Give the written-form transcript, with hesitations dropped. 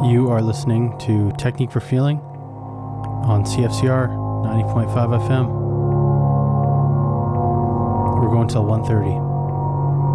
You are listening to Technique for Feeling on CFCR 90.5 FM. We're going till 1:30.